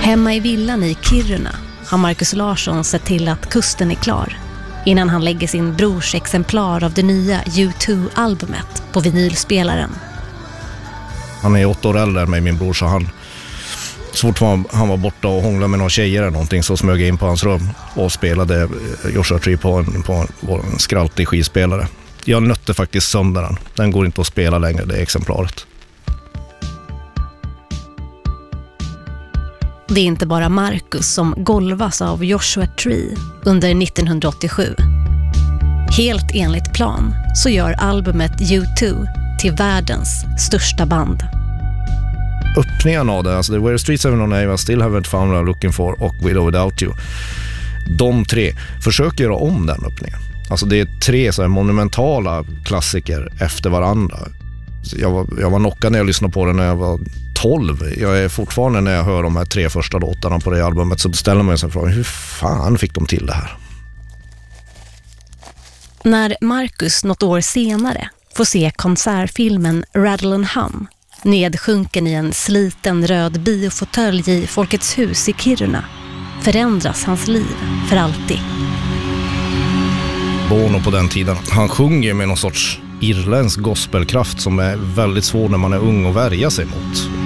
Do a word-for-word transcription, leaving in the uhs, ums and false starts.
Hemma i villan i Kiruna har Marcus Larsson sett till att kusten är klar innan han lägger sin brors exemplar av det nya U två-albumet på vinylspelaren. Han är åtta år äldre än mig, min bror, så han, så fort han, han var borta och hånglade med några tjejer eller någonting, så smög jag in på hans rum och spelade Joshua Tree på en, på en, på en skraltig skivspelare. Jag nötte faktiskt sönder den. Den går inte att spela längre, det exemplaret. Det är inte bara Marcus som golvas av Joshua Tree under nittonhundraåttiosju. Helt enligt plan så gör albumet U två till världens största band. Öppningen av det, alltså The Where the Streets Have No Name, Still Haven't Found What I'm Looking For och With or Without You. De tre försöker göra om den öppningen. Alltså det är tre så här monumentala klassiker efter varandra. Jag var, jag var knockad när jag lyssnade på den när jag var tolv. Jag är fortfarande, när jag hör de här tre första låtarna på det albumet, så ställer man sig frågan, hur fan fick de till det här? När Marcus något år senare får se konsertfilmen Rattle and Hum, nedsjunken i en sliten röd biofåtölj i Folkets hus i Kiruna, förändras hans liv för alltid. Bono på den tiden, han sjunger med någon sorts irländsk gospelkraft som är väldigt svår när man är ung att värja sig mot.